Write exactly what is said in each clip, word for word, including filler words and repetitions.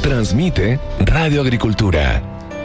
Transmite Radio Agricultura.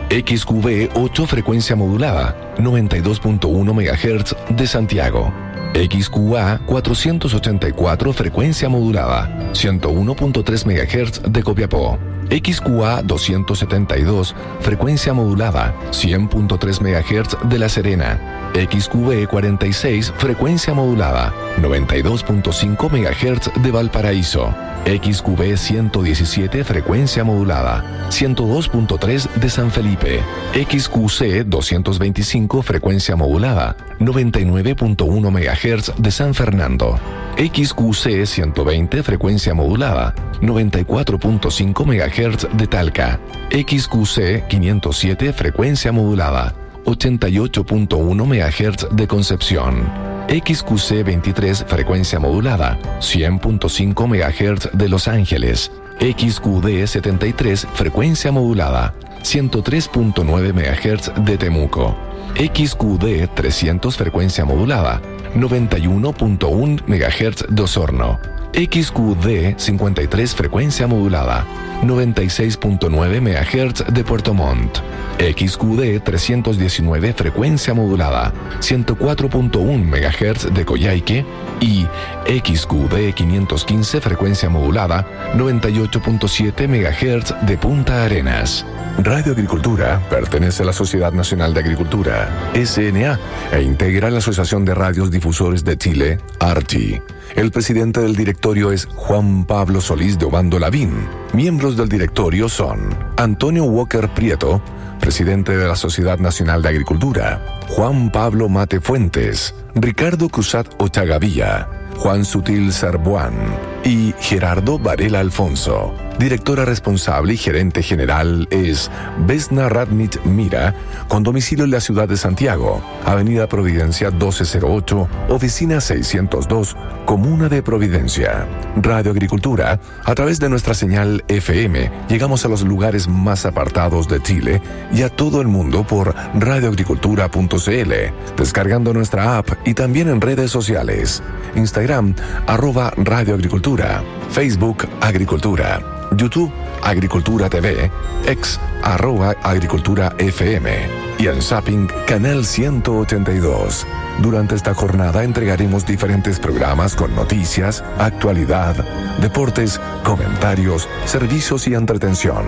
X Q V ocho frecuencia modulada, noventa y dos punto uno megahertz de Santiago. X Q A cuatrocientos ochenta y cuatro frecuencia modulada, ciento uno punto tres megahertz de Copiapó. X Q A doscientos setenta y dos frecuencia modulada, cien punto tres megahertz de La Serena. X Q V cuarenta y seis frecuencia modulada, noventa y dos punto cinco megahertz de Valparaíso. X Q V ciento diecisiete frecuencia modulada, ciento dos punto tres de San Felipe. X Q C doscientos veinticinco frecuencia modulada, noventa y nueve punto uno megahertz de San Fernando. X Q C ciento veinte frecuencia modulada, noventa y cuatro punto cinco megahertz de Talca. X Q C quinientos siete frecuencia modulada, ochenta y ocho punto uno megahertz de Concepción. X Q C veintitrés frecuencia modulada, cien punto cinco megahertz de Los Ángeles. X Q D setenta y tres frecuencia modulada, ciento tres punto nueve megahertz de Temuco. X Q D trescientos frecuencia modulada, noventa y uno punto uno megahertz de Osorno. X Q D cincuenta y tres frecuencia modulada, noventa y seis punto nueve megahertz de Puerto Montt. X Q D trescientos diecinueve frecuencia modulada, ciento cuatro punto uno megahertz de Coyhaique. Y X Q D quinientos quince frecuencia modulada, noventa y ocho punto siete megahertz de Punta Arenas. Radio Agricultura pertenece a la Sociedad Nacional de Agricultura, S N A, e integra la Asociación de Radios Difusores de Chile, A R T I. El presidente del directorio es Juan Pablo Solís de Obando Lavín. Miembros del directorio son Antonio Walker Prieto, presidente de la Sociedad Nacional de Agricultura; Juan Pablo Mate Fuentes; Ricardo Cruzat Ochagavía; Juan Sutil Sarbuán y Gerardo Varela Alfonso. Directora responsable y gerente general es Vesna Radnich Mira, con domicilio en la ciudad de Santiago, Avenida Providencia doce cero ocho, Oficina seiscientos dos, Comuna de Providencia. Radio Agricultura, a través de nuestra señal F M, llegamos a los lugares más apartados de Chile y a todo el mundo por radioagricultura punto c l, descargando nuestra app y también en redes sociales. Instagram, arroba Radio Agricultura; Facebook, Agricultura; YouTube, Agricultura T V; X, arroba Agricultura F M; y en Zapping, Canal ciento ochenta y dos. Durante esta jornada entregaremos diferentes programas con noticias, actualidad, deportes, comentarios, servicios y entretención.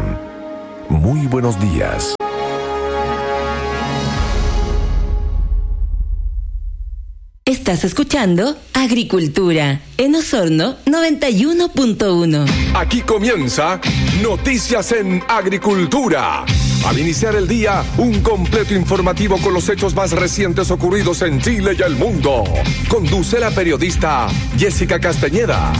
Muy buenos días. Estás escuchando Agricultura en Osorno noventa y uno punto uno. Aquí comienza Noticias en Agricultura. Al iniciar el día, un completo informativo con los hechos más recientes ocurridos en Chile y el mundo. Conduce la periodista Jessica Castañeda.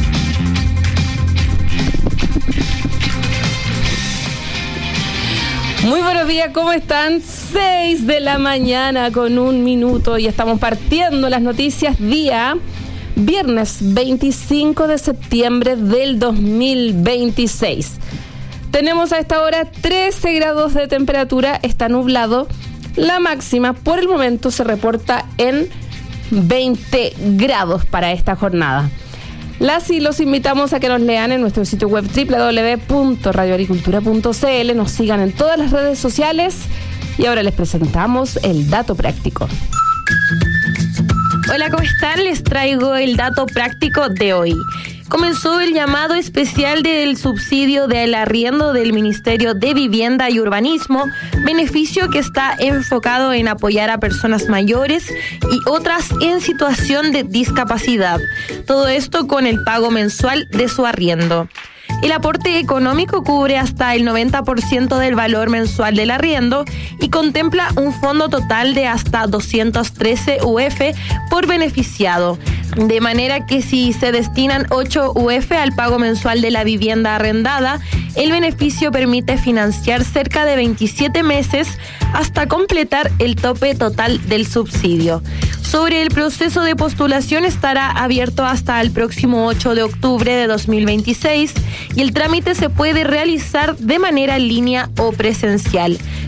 Muy buenos días, ¿cómo están? seis de la mañana con un minuto y estamos partiendo las noticias día viernes veinticinco de septiembre del dos mil veintiséis. Tenemos a esta hora trece grados de temperatura, está nublado. La máxima por el momento se reporta en veinte grados para esta jornada. Las y los invitamos a que nos lean en nuestro sitio web doble u doble u doble u punto radio agricultura punto c l, nos sigan en todas las redes sociales y ahora les presentamos el dato práctico. Hola, ¿cómo están? Les traigo el dato práctico de hoy. Comenzó el llamado especial del subsidio del arriendo del Ministerio de Vivienda y Urbanismo, beneficio que está enfocado en apoyar a personas mayores y otras en situación de discapacidad. Todo esto con el pago mensual de su arriendo. El aporte económico cubre hasta el noventa por ciento del valor mensual del arriendo y contempla un fondo total de hasta doscientos trece U F por beneficiado. De manera que si se destinan ocho U F al pago mensual de la vivienda arrendada, el beneficio permite financiar cerca de veintisiete meses hasta completar el tope total del subsidio. Sobre el proceso de postulación, estará abierto hasta el próximo ocho de octubre de dos mil veintiséis y el trámite se puede realizar de manera en línea o presencial.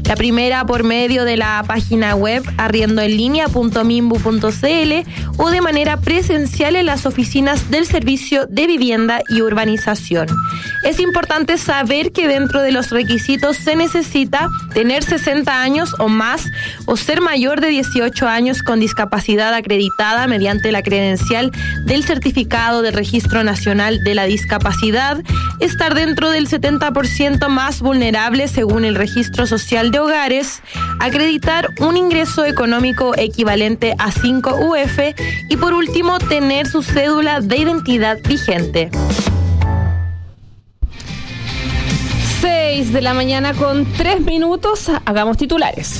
La primera por medio de la página web arriendoenlinea punto minbu punto cl o de manera presencial en las oficinas del Servicio de Vivienda y Urbanización. Es importante saber que dentro de los requisitos se necesita tener sesenta años o más o ser mayor de dieciocho años con discapacidad acreditada mediante la credencial del Certificado de Registro Nacional de la Discapacidad, estar dentro del setenta por ciento más vulnerable según el Registro Social de Hogares, acreditar un ingreso económico equivalente a cinco U F y por último tener su cédula de identidad vigente. seis de la mañana con tres minutos, hagamos titulares.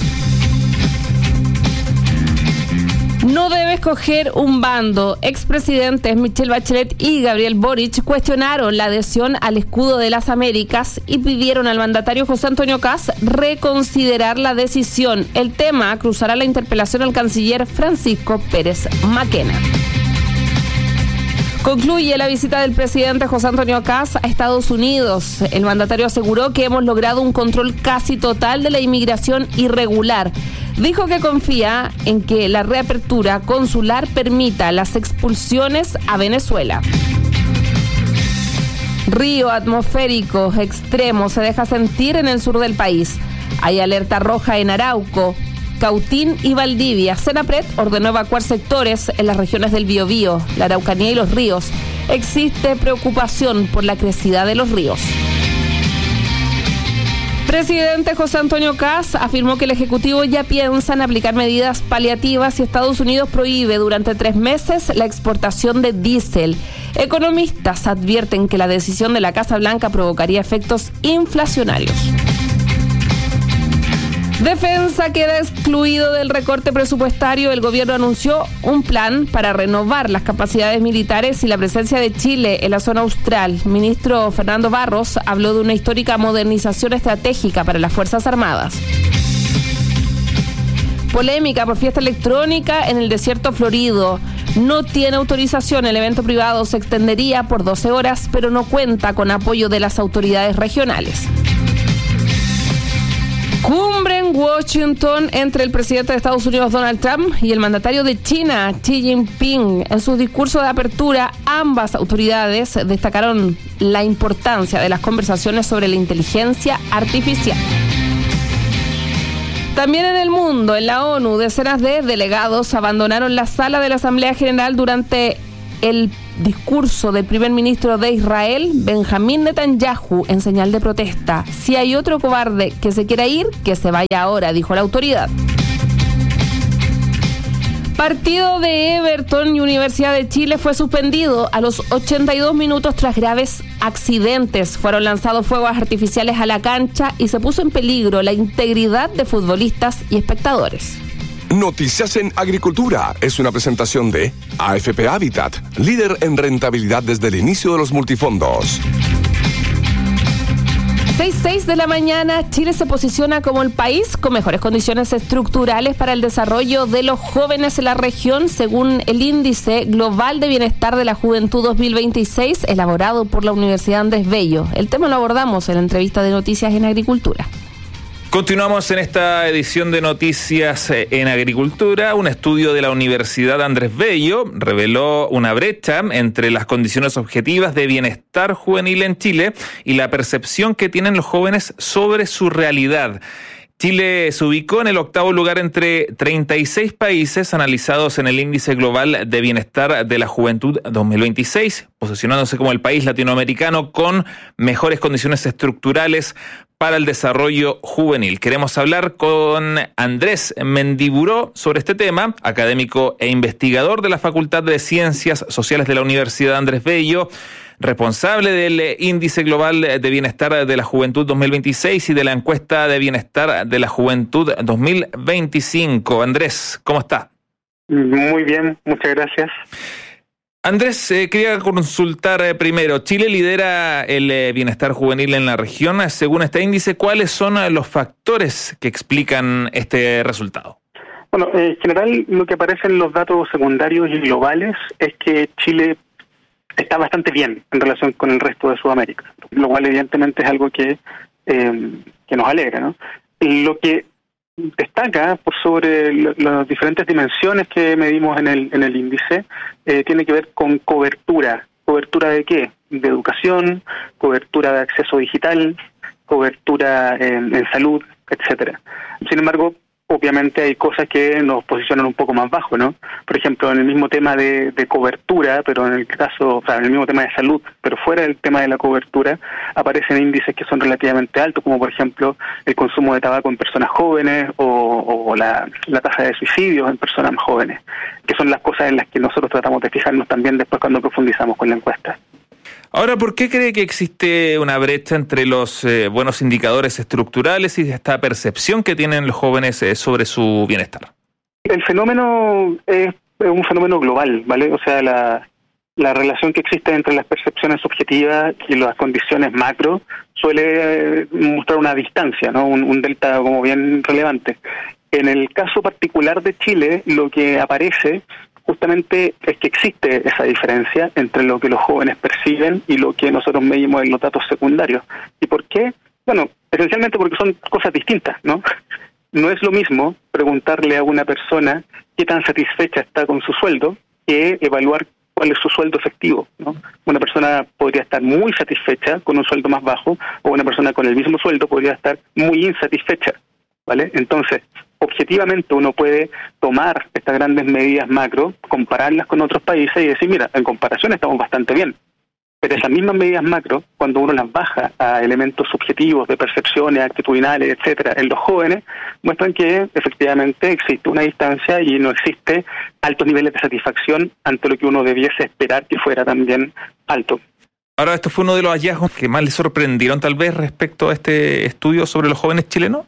No debe escoger un bando. Expresidentes Michelle Bachelet y Gabriel Boric cuestionaron la adhesión al escudo de las Américas y pidieron al mandatario José Antonio Kast reconsiderar la decisión. El tema cruzará la interpelación al canciller Francisco Pérez Maquena. Concluye la visita del presidente José Antonio Kast a Estados Unidos. El mandatario aseguró que hemos logrado un control casi total de la inmigración irregular. Dijo que confía en que la reapertura consular permita las expulsiones a Venezuela. Río atmosférico extremo se deja sentir en el sur del país. Hay alerta roja en Arauco, Cautín y Valdivia. Senapred ordenó evacuar sectores en las regiones del Biobío, la Araucanía y los ríos. Existe preocupación por la crecida de los ríos. Presidente José Antonio Kast afirmó que el Ejecutivo ya piensa en aplicar medidas paliativas si Estados Unidos prohíbe durante tres meses la exportación de diésel. Economistas advierten que la decisión de la Casa Blanca provocaría efectos inflacionarios. Defensa queda excluido del recorte presupuestario. El gobierno anunció un plan para renovar las capacidades militares y la presencia de Chile en la zona austral. Ministro Fernando Barros habló de una histórica modernización estratégica para las Fuerzas Armadas. Polémica por fiesta electrónica en el desierto florido. No tiene autorización. El evento privado se extendería por doce horas, pero no cuenta con apoyo de las autoridades regionales. Cumbre en Washington entre el presidente de Estados Unidos, Donald Trump, y el mandatario de China, Xi Jinping. En su discurso de apertura, ambas autoridades destacaron la importancia de las conversaciones sobre la inteligencia artificial. También en el mundo, en la ONU, decenas de delegados abandonaron la sala de la Asamblea General durante el discurso del primer ministro de Israel, Benjamín Netanyahu, en señal de protesta. Si hay otro cobarde que se quiera ir, que se vaya ahora, dijo la autoridad. Partido de Everton y Universidad de Chile fue suspendido a los ochenta y dos minutos tras graves accidentes. Fueron lanzados fuegos artificiales a la cancha y se puso en peligro la integridad de futbolistas y espectadores. Noticias en Agricultura es una presentación de A F P Habitat, líder en rentabilidad desde el inicio de los multifondos. seis seis de la mañana, Chile se posiciona como el país con mejores condiciones estructurales para el desarrollo de los jóvenes en la región, según el Índice Global de Bienestar de la Juventud dos mil veintiséis, elaborado por la Universidad Andrés Bello. El tema lo abordamos en la entrevista de Noticias en Agricultura. Continuamos en esta edición de Noticias en Agricultura. Un estudio de la Universidad Andrés Bello reveló una brecha entre las condiciones objetivas de bienestar juvenil en Chile y la percepción que tienen los jóvenes sobre su realidad. Chile se ubicó en el octavo lugar entre treinta y seis países analizados en el Índice Global de Bienestar de la Juventud dos mil veintiséis, posicionándose como el país latinoamericano con mejores condiciones estructurales para el desarrollo juvenil. Queremos hablar con Andrés Mendiburó sobre este tema, académico e investigador de la Facultad de Ciencias Sociales de la Universidad Andrés Bello, responsable del Índice Global de Bienestar de la Juventud dos mil veintiséis y de la Encuesta de Bienestar de la Juventud dos mil veinticinco. Andrés, ¿cómo está? Muy bien, muchas gracias. Andrés, eh, quería consultar eh, primero, Chile lidera el eh, bienestar juvenil en la región. Según este índice, ¿cuáles son eh, los factores que explican este resultado? Bueno, en general lo que aparece en los datos secundarios y globales es que Chile está bastante bien en relación con el resto de Sudamérica, lo cual evidentemente es algo que, eh, que nos alegra, ¿no? Lo que destaca por sobre lo, las diferentes dimensiones que medimos en el, en el índice eh, tiene que ver con cobertura. ¿Cobertura de qué? De educación, cobertura de acceso digital, cobertura en, en salud, etcétera. Sin embargo, obviamente hay cosas que nos posicionan un poco más bajo, ¿no? Por ejemplo, en el mismo tema de, de cobertura, pero en el caso, o sea, en el mismo tema de salud, pero fuera del tema de la cobertura, aparecen índices que son relativamente altos, como por ejemplo el consumo de tabaco en personas jóvenes o, o la, la tasa de suicidios en personas más jóvenes, que son las cosas en las que nosotros tratamos de fijarnos también después cuando profundizamos con la encuesta. Ahora, ¿por qué cree que existe una brecha entre los eh, buenos indicadores estructurales y esta percepción que tienen los jóvenes eh, sobre su bienestar? El fenómeno es un fenómeno global, ¿vale? O sea, la, la relación que existe entre las percepciones subjetivas y las condiciones macro suele mostrar una distancia, ¿no? Un, un delta como bien relevante. En el caso particular de Chile, lo que aparece justamente es que existe esa diferencia entre lo que los jóvenes perciben y lo que nosotros medimos en los datos secundarios. ¿Y por qué? Bueno, esencialmente porque son cosas distintas, ¿no? No es lo mismo preguntarle a una persona qué tan satisfecha está con su sueldo que evaluar cuál es su sueldo efectivo, ¿no? Una persona podría estar muy satisfecha con un sueldo más bajo, o una persona con el mismo sueldo podría estar muy insatisfecha, ¿vale? Entonces, objetivamente uno puede tomar estas grandes medidas macro, compararlas con otros países y decir, mira, en comparación estamos bastante bien. Pero esas mismas medidas macro, cuando uno las baja a elementos subjetivos de percepciones, actitudinales, etcétera, en los jóvenes, muestran que efectivamente existe una distancia y no existe altos niveles de satisfacción ante lo que uno debiese esperar que fuera también alto. Ahora, ¿esto fue uno de los hallazgos que más le sorprendieron tal vez respecto a este estudio sobre los jóvenes chilenos?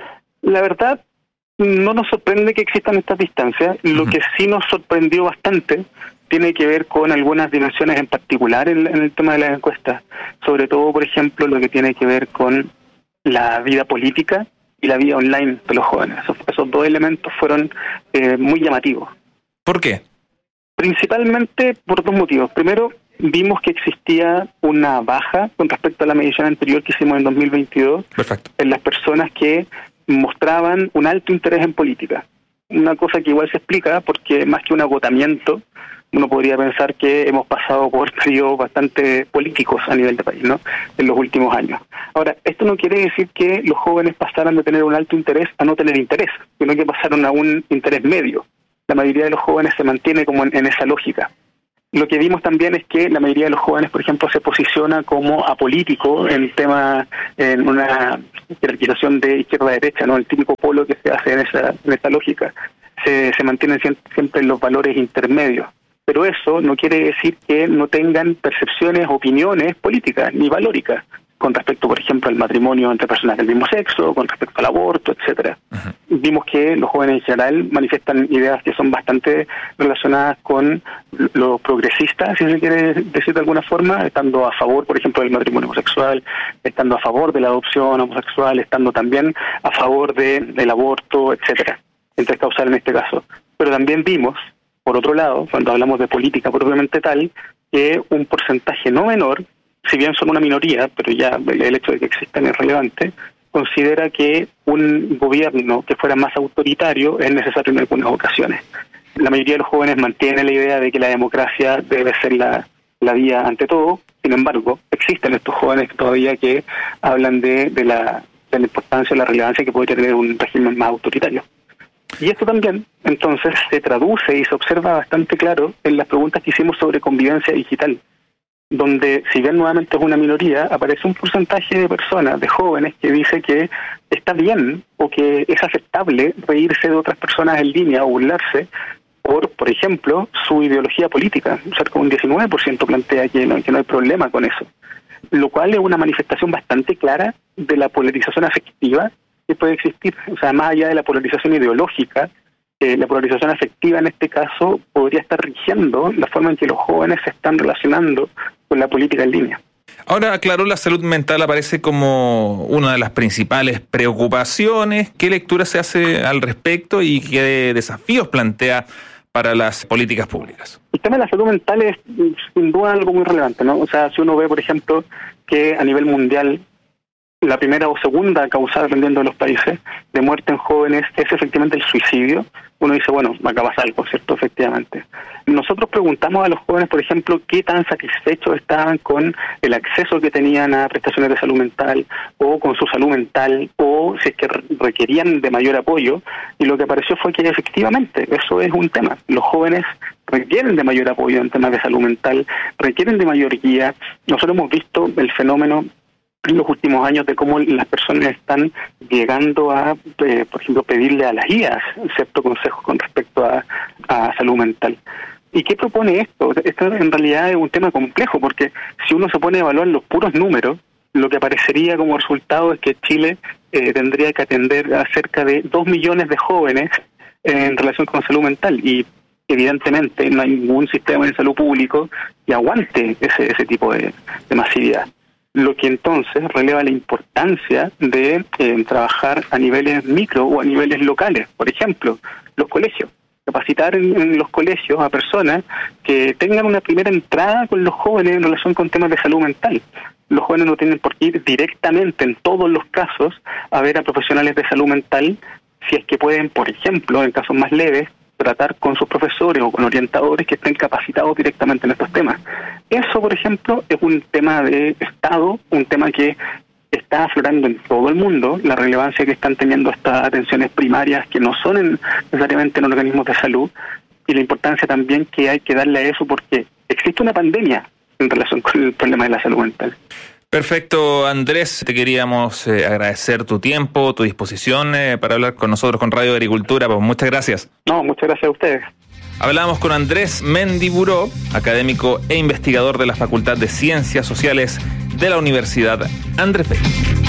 La verdad, no nos sorprende que existan estas distancias. Lo uh-huh. que sí nos sorprendió bastante tiene que ver con algunas dimensiones en particular en, en el tema de las encuestas. Sobre todo, por ejemplo, lo que tiene que ver con la vida política y la vida online de los jóvenes. Esos, esos dos elementos fueron eh, muy llamativos. ¿Por qué? Principalmente por dos motivos. Primero, vimos que existía una baja con respecto a la medición anterior que hicimos en dos mil veintidós. Perfecto. En las personas que mostraban un alto interés en política. Una cosa que igual se explica porque más que un agotamiento, uno podría pensar que hemos pasado por periodos bastante políticos a nivel de país, ¿no? En los últimos años. Ahora, esto no quiere decir que los jóvenes pasaran de tener un alto interés a no tener interés, sino que pasaron a un interés medio. La mayoría de los jóvenes se mantiene como en, en esa lógica. Lo que vimos también es que la mayoría de los jóvenes, por ejemplo, se posiciona como apolítico en tema, en una jerarquización de izquierda-derecha, ¿no? El típico polo que se hace en esa, en esa lógica. Se, se mantienen siempre en los valores intermedios. Pero eso no quiere decir que no tengan percepciones, opiniones políticas ni valóricas con respecto, por ejemplo, al matrimonio entre personas del mismo sexo, con respecto al aborto, etcétera. Uh-huh. Vimos que los jóvenes en general manifiestan ideas que son bastante relacionadas con lo progresista, si se quiere decir de alguna forma, estando a favor, por ejemplo, del matrimonio homosexual, estando a favor de la adopción homosexual, estando también a favor de, del aborto, etcétera, intercausal en este caso. Pero también vimos, por otro lado, cuando hablamos de política propiamente tal, que un porcentaje no menor, si bien son una minoría, pero ya el hecho de que existan es relevante, considera que un gobierno que fuera más autoritario es necesario en algunas ocasiones. La mayoría de los jóvenes mantiene la idea de que la democracia debe ser la, la vía ante todo. Sin embargo, existen estos jóvenes todavía que hablan de, de, la, de la importancia o la relevancia que podría tener un régimen más autoritario. Y esto también, entonces, se traduce y se observa bastante claro en las preguntas que hicimos sobre convivencia digital, donde, si bien nuevamente es una minoría, aparece un porcentaje de personas, de jóvenes, que dice que está bien o que es aceptable reírse de otras personas en línea o burlarse por, por ejemplo, su ideología política. Cerca de un diecinueve por ciento plantea que no, que no hay problema con eso, lo cual es una manifestación bastante clara de la polarización afectiva que puede existir. O sea, más allá de la polarización ideológica, Eh, la polarización afectiva en este caso podría estar rigiendo la forma en que los jóvenes se están relacionando con la política en línea. Ahora, claro, la salud mental aparece como una de las principales preocupaciones. ¿Qué lectura se hace al respecto y qué desafíos plantea para las políticas públicas? El tema de la salud mental es sin duda algo muy relevante, ¿no? O sea, si uno ve, por ejemplo, que a nivel mundial la primera o segunda causa, dependiendo de los países, de muerte en jóvenes es efectivamente el suicidio, uno dice, bueno, acá pasa algo, ¿cierto? Efectivamente. Nosotros preguntamos a los jóvenes, por ejemplo, qué tan satisfechos estaban con el acceso que tenían a prestaciones de salud mental o con su salud mental, o si es que requerían de mayor apoyo, y lo que apareció fue que efectivamente eso es un tema. Los jóvenes requieren de mayor apoyo en temas de salud mental, requieren de mayor guía. Nosotros hemos visto el fenómeno en los últimos años de cómo las personas están llegando a, eh, por ejemplo, pedirle a las guías ciertos consejos con respecto a, a salud mental. ¿Y qué propone esto? Esto en realidad es un tema complejo, porque si uno se pone a evaluar los puros números, lo que aparecería como resultado es que Chile eh, tendría que atender a cerca de dos millones de jóvenes en relación con salud mental, y evidentemente no hay ningún sistema de salud público que aguante ese, ese tipo de, de masividad. Lo que entonces releva la importancia de eh, trabajar a niveles micro o a niveles locales. Por ejemplo, los colegios. Capacitar en, en los colegios a personas que tengan una primera entrada con los jóvenes en relación con temas de salud mental. Los jóvenes no tienen por qué ir directamente, en todos los casos, a ver a profesionales de salud mental, si es que pueden, por ejemplo, en casos más leves, tratar con sus profesores o con orientadores que estén capacitados directamente en estos temas. Eso, por ejemplo, es un tema de Estado, un tema que está aflorando en todo el mundo, la relevancia que están teniendo estas atenciones primarias que no son en, necesariamente en organismos de salud, y la importancia también que hay que darle a eso porque existe una pandemia en relación con el problema de la salud mental. Perfecto, Andrés, te queríamos eh, agradecer tu tiempo, tu disposición eh, para hablar con nosotros con Radio Agricultura. Pues muchas gracias. No, muchas gracias a ustedes. Hablamos con Andrés Mendiburó, académico e investigador de la Facultad de Ciencias Sociales de la Universidad Andrés Bello.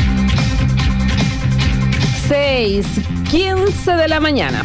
seis quince de la mañana.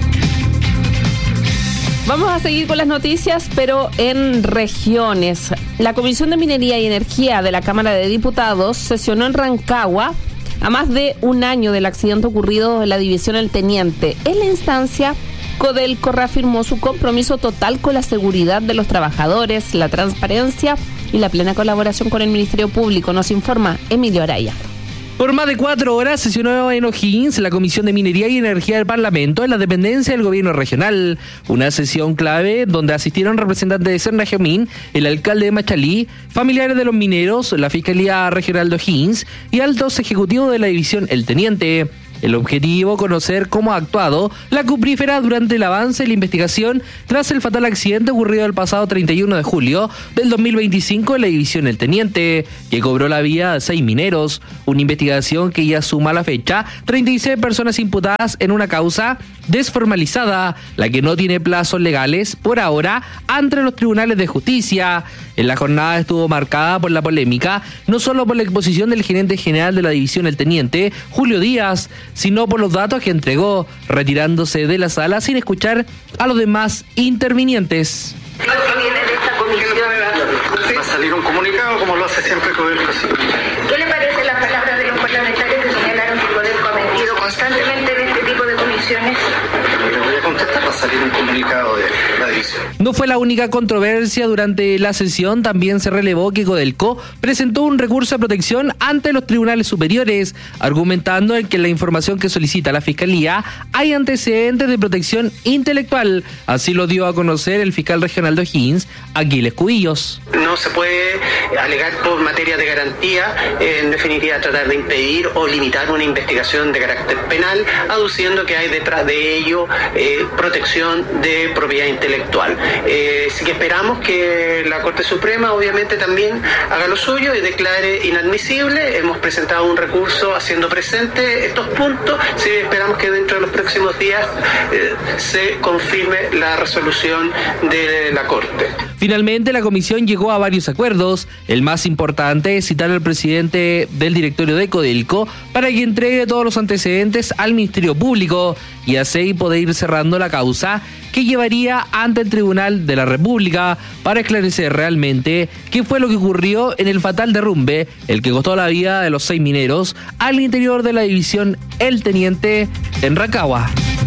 Vamos a seguir con las noticias, pero en regiones. La Comisión de Minería y Energía de la Cámara de Diputados sesionó en Rancagua a más de un año del accidente ocurrido en la división El Teniente. En la instancia, Codelco reafirmó su compromiso total con la seguridad de los trabajadores, la transparencia y la plena colaboración con el Ministerio Público, nos informa Emilio Araya. Por más de cuatro horas sesionó en O'Higgins la Comisión de Minería y Energía del Parlamento en la dependencia del gobierno regional. Una sesión clave donde asistieron representantes de Sernajomín, el alcalde de Machalí, familiares de los mineros, la Fiscalía Regional de O'Higgins y altos ejecutivos de la división El Teniente. El objetivo, conocer cómo ha actuado la cuprífera durante el avance de la investigación tras el fatal accidente ocurrido el pasado treinta y uno de julio del dos mil veinticinco en la división El Teniente, que cobró la vida de seis mineros. Una investigación que ya suma a la fecha treinta y seis personas imputadas en una causa desformalizada, la que no tiene plazos legales por ahora ante los tribunales de justicia. En la jornada estuvo marcada por la polémica, no solo por la exposición del gerente general de la división El Teniente, Julio Díaz, sino por los datos que entregó, retirándose de la sala sin escuchar a los demás intervinientes. Lo que viene de esta comisión. Va a salir un comunicado como lo hace siempre Codelco. ¿Qué le parece las palabras de los parlamentarios que señalaron que Codelco ha mentido constantemente en este tipo de comisiones? Le voy a contestar, va a salir un comunicado de la división. No fue la única controversia durante la sesión, también se relevó que Codelco presentó un recurso de protección ante los tribunales superiores, argumentando en que la información que solicita la Fiscalía hay antecedentes de protección intelectual. Así lo dio a conocer el fiscal regional de O'Higgins, Aquiles Cubillos. No se puede alegar por materia de garantía, en definitiva tratar de impedir o limitar una investigación de carácter penal, aduciendo que hay detrás de ello eh, protección de propiedad intelectual. Eh, así que esperamos que la Corte Suprema obviamente también haga lo suyo y declare inadmisible. Hemos presentado un recurso haciendo presente estos puntos. Sí, esperamos que dentro de los próximos días eh, se confirme la resolución de la Corte. Finalmente, la comisión llegó a varios acuerdos. El más importante es citar al presidente del directorio de Codelco para que entregue todos los antecedentes al Ministerio Público y así poder ir cerrando la causa que llevaría ante el Tribunal de la República para esclarecer realmente qué fue lo que ocurrió en el fatal derrumbe, el que costó la vida de los seis mineros al interior de la división El Teniente en Rancagua.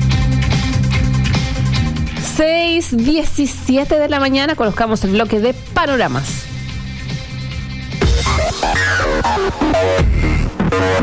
seis diecisiete de la mañana, colocamos el bloque de panoramas.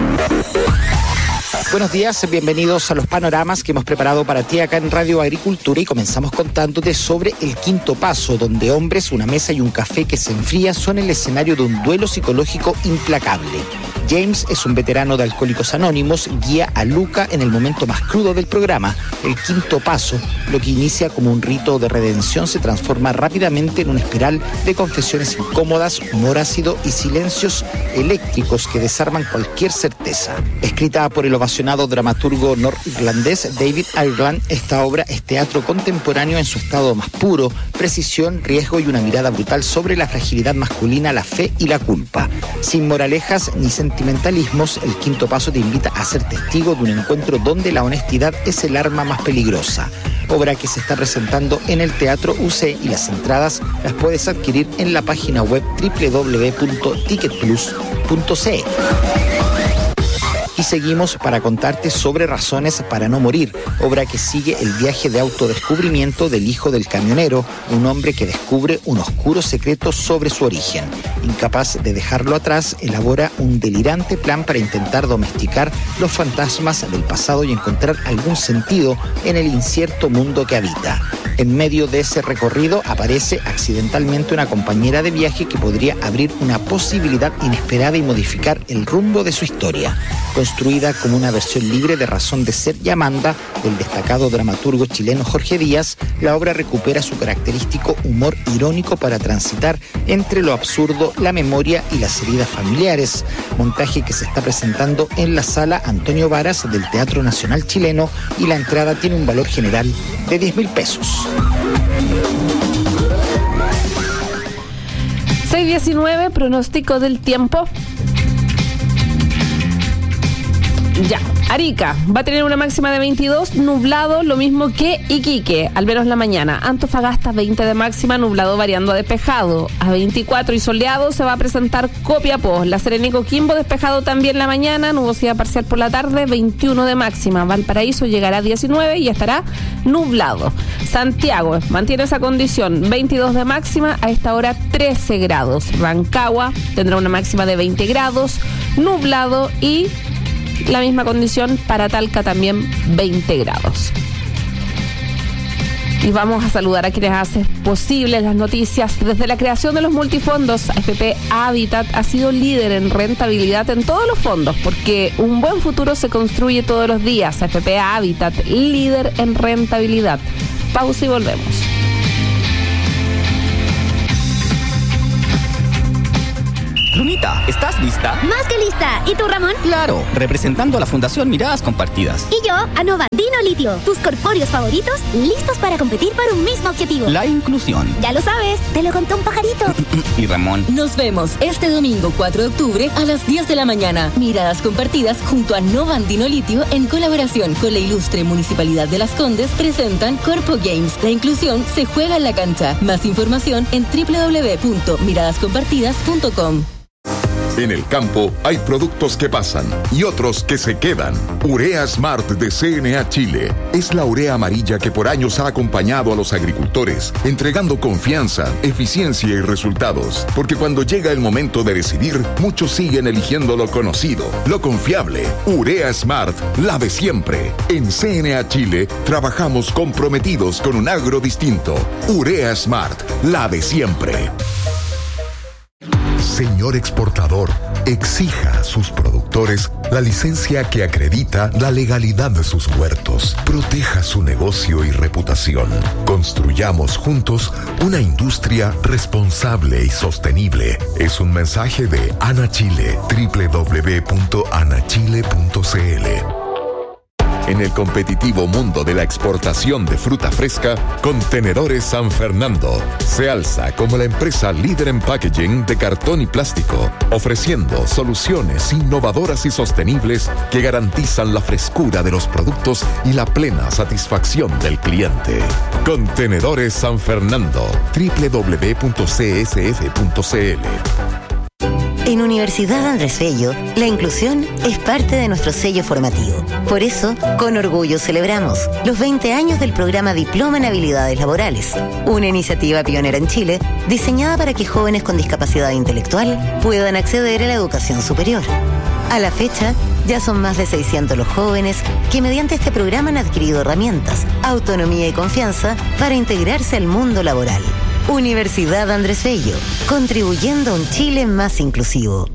Buenos días, bienvenidos a los panoramas que hemos preparado para ti acá en Radio Agricultura y comenzamos contándote sobre el quinto paso, donde hombres, una mesa y un café que se enfría son el escenario de un duelo psicológico implacable. James es un veterano de Alcohólicos Anónimos, guía a Luca en el momento más crudo del programa. El quinto paso, lo que inicia como un rito de redención, se transforma rápidamente en una espiral de confesiones incómodas, humor ácido y silencios eléctricos que desarman cualquier certeza. Escrita por el ovacionado dramaturgo norirlandés David Ireland, esta obra es teatro contemporáneo en su estado más puro, precisión, riesgo y una mirada brutal sobre la fragilidad masculina, la fe y la culpa. Sin moralejas ni sentimentalismos, el quinto paso te invita a ser testigo de un encuentro donde la honestidad es el arma más peligrosa. Obra que se está presentando en el Teatro U C y las entradas las puedes adquirir en la página web doble u doble u doble u punto ticket plus punto c e. Y seguimos para contarte sobre Razones para no morir, obra que sigue el viaje de autodescubrimiento del hijo del camionero, un hombre que descubre un oscuro secreto sobre su origen. Incapaz de dejarlo atrás, elabora un delirante plan para intentar domesticar los fantasmas del pasado y encontrar algún sentido en el incierto mundo que habita. En medio de ese recorrido aparece accidentalmente una compañera de viaje que podría abrir una posibilidad inesperada y modificar el rumbo de su historia. Construida como una versión libre de Razón de Ser y Amanda, del destacado dramaturgo chileno Jorge Díaz, la obra recupera su característico humor irónico para transitar entre lo absurdo, la memoria y las heridas familiares. Montaje que se está presentando en la sala Antonio Varas del Teatro Nacional Chileno y la entrada tiene un valor general de diez mil pesos. seis diecinueve, pronóstico del tiempo. Ya, Arica va a tener una máxima de veintidós, nublado, lo mismo que Iquique, al menos la mañana. Antofagasta veinte de máxima, nublado variando a despejado. A veinticuatro y soleado se va a presentar Copiapó. La Serena y Coquimbo despejado también la mañana, nubosidad parcial por la tarde, veintiuno de máxima. Valparaíso llegará a diecinueve y estará nublado. Santiago mantiene esa condición, veintidós de máxima, a esta hora trece grados. Rancagua tendrá una máxima de veinte grados, nublado y la misma condición para Talca, también veinte grados. Y vamos a saludar a quienes hacen posibles las noticias. Desde la creación de los multifondos, A F P Habitat ha sido líder en rentabilidad en todos los fondos, porque un buen futuro se construye todos los días. A F P Habitat, líder en rentabilidad. Pausa y volvemos. Lunita, ¿estás lista? Más que lista. ¿Y tú, Ramón? Claro, representando a la Fundación Miradas Compartidas. Y yo, a Novandino Litio, tus corpóreos favoritos, listos para competir por un mismo objetivo. La inclusión. Ya lo sabes, te lo contó un pajarito. ¿Y Ramón? Nos vemos este domingo cuatro de octubre a las diez de la mañana. Miradas Compartidas junto a Novandino Litio en colaboración con la ilustre Municipalidad de Las Condes presentan Corpo Games. La inclusión se juega en la cancha. Más información en doble u doble u doble u punto miradas compartidas punto com. En el campo hay productos que pasan y otros que se quedan. Urea Smart de C N A Chile es la urea amarilla que por años ha acompañado a los agricultores, entregando confianza, eficiencia y resultados. Porque cuando llega el momento de decidir, muchos siguen eligiendo lo conocido, lo confiable. Urea Smart, la de siempre. En C N A Chile trabajamos comprometidos con un agro distinto. Urea Smart, la de siempre. Señor exportador, exija a sus productores la licencia que acredita la legalidad de sus huertos. Proteja su negocio y reputación. Construyamos juntos una industria responsable y sostenible. Es un mensaje de ANA Chile, doble u doble u doble u punto ana chile punto c l. En el competitivo mundo de la exportación de fruta fresca, Contenedores San Fernando se alza como la empresa líder en packaging de cartón y plástico, ofreciendo soluciones innovadoras y sostenibles que garantizan la frescura de los productos y la plena satisfacción del cliente. Contenedores San Fernando, doble u doble u doble u punto c s f punto c l. En Universidad Andrés Bello, la inclusión es parte de nuestro sello formativo. Por eso, con orgullo celebramos los veinte años del programa Diploma en Habilidades Laborales, una iniciativa pionera en Chile diseñada para que jóvenes con discapacidad intelectual puedan acceder a la educación superior. A la fecha, ya son más de seiscientos los jóvenes que mediante este programa han adquirido herramientas, autonomía y confianza para integrarse al mundo laboral. Universidad Andrés Bello, contribuyendo a un Chile más inclusivo.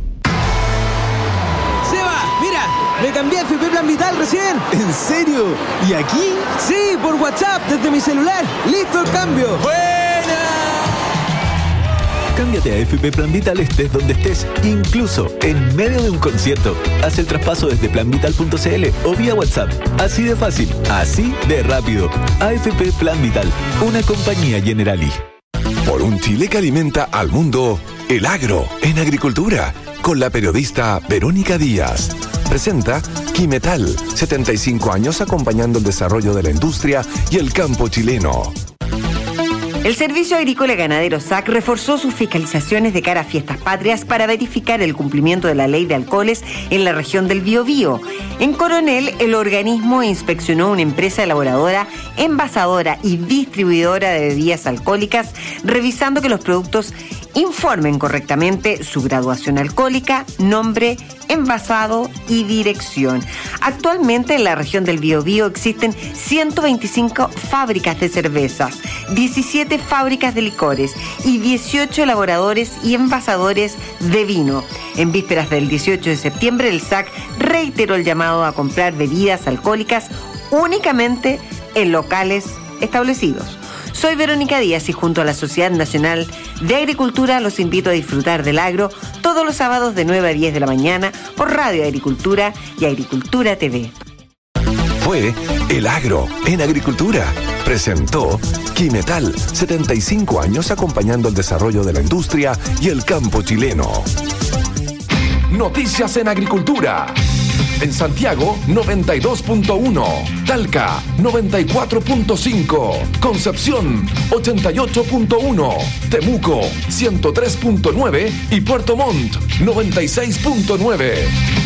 ¡Seba! ¡Mira! ¡Me cambié a F P Plan Vital recién! ¿En serio? ¿Y aquí? Sí, por WhatsApp, desde mi celular. ¡Listo el cambio! ¡Buena! Cámbiate a F P Plan Vital estés donde estés, incluso en medio de un concierto. Haz el traspaso desde plan vital punto c l o vía WhatsApp. Así de fácil, así de rápido. A F P Plan Vital, una compañía Generali. Por un Chile que alimenta al mundo, el agro en agricultura, con la periodista Verónica Díaz. Presenta Quimetal, setenta y cinco años acompañando el desarrollo de la industria y el campo chileno. El Servicio Agrícola Ganadero S A C reforzó sus fiscalizaciones de cara a Fiestas Patrias para verificar el cumplimiento de la ley de alcoholes en la región del Biobío. En Coronel, el organismo inspeccionó una empresa elaboradora, envasadora y distribuidora de bebidas alcohólicas, revisando que los productos informen correctamente su graduación alcohólica, nombre, envasado y dirección. Actualmente en la región del Biobío existen ciento veinticinco fábricas de cervezas, diecisiete fábricas de licores y dieciocho elaboradores y envasadores de vino. En vísperas del dieciocho de septiembre, el S A C reiteró el llamado a comprar bebidas alcohólicas únicamente en locales establecidos. Soy Verónica Díaz y junto a la Sociedad Nacional de Agricultura los invito a disfrutar del agro todos los sábados de nueve a diez de la mañana por Radio Agricultura y Agricultura T V. Fue El Agro en Agricultura. Presentó Quimetal, setenta y cinco años acompañando el desarrollo de la industria y el campo chileno. Noticias en Agricultura. En Santiago, noventa y dos punto uno. Talca, noventa y cuatro punto cinco. Concepción, ochenta y ocho punto uno. Temuco, ciento tres punto nueve. Y Puerto Montt, noventa y seis punto nueve.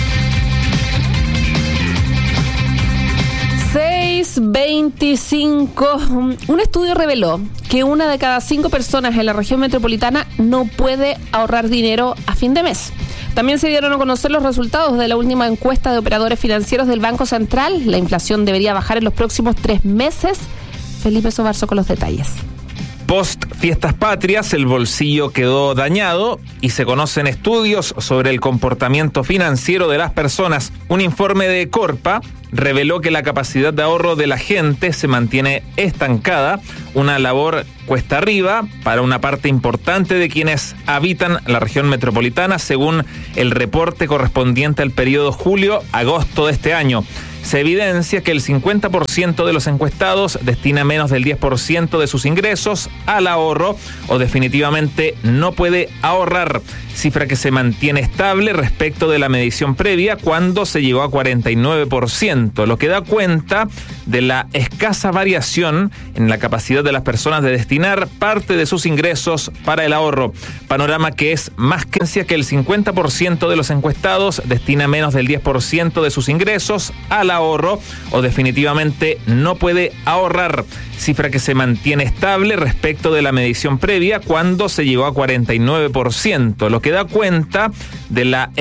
seis veinticinco. Un estudio reveló que una de cada cinco personas en la región metropolitana no puede ahorrar dinero a fin de mes. También se dieron a conocer los resultados de la última encuesta de operadores financieros del Banco Central. La inflación debería bajar en los próximos tres meses. Felipe Sobarzo con los detalles. Post Fiestas Patrias, el bolsillo quedó dañado y se conocen estudios sobre el comportamiento financiero de las personas. Un informe de Corpa reveló que la capacidad de ahorro de la gente se mantiene estancada, una labor cuesta arriba para una parte importante de quienes habitan la región metropolitana, según el reporte correspondiente al periodo julio-agosto de este año. Se evidencia que el cincuenta por ciento de los encuestados destina menos del diez por ciento de sus ingresos al ahorro o definitivamente no puede ahorrar, cifra que se mantiene estable respecto de la medición previa cuando se llegó a cuarenta y nueve por ciento, lo que da cuenta de la escasa variación en la capacidad de las personas de destinar parte de sus ingresos para el ahorro, panorama que es más que que el cincuenta por ciento de los encuestados destina menos del diez por ciento de sus ingresos al ahorro o definitivamente no puede ahorrar, cifra que se mantiene estable respecto de la medición previa cuando se llegó a cuarenta y nueve por ciento, lo que da cuenta de la